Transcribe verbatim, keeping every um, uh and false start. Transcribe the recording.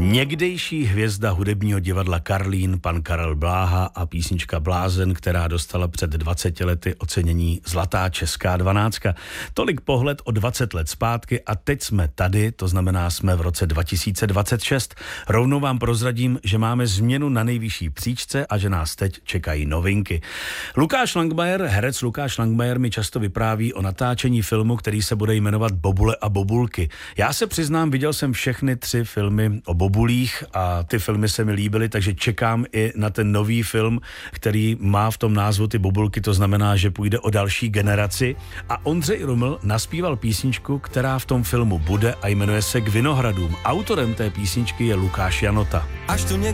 Někdejší hvězda hudebního divadla Karlín, pan Karel Bláha a písnička Blázen, která dostala před dvaceti lety ocenění Zlatá česká dvanáctka. Tolik pohled o dvacet let zpátky a teď jsme tady, to znamená jsme v roce dva tisíce dvacet šest. Rovnou vám prozradím, že máme změnu na nejvyšší příčce a že nás teď čekají novinky. Lukáš Langmajer, herec Lukáš Langmajer mi často vypráví o natáčení filmu, který se bude jmenovat Bobule a bobulky. Já se přiznám, viděl jsem všechny tři filmy o bobulích a ty filmy se mi líbily, takže čekám i na ten nový film, který má v tom názvu ty bobulky, to znamená, že půjde o další generaci. A Ondřej Ruml naspíval písničku, která v tom filmu bude a jmenuje se K Vinohradům. Autorem té písničky je Lukáš Janota. Až tu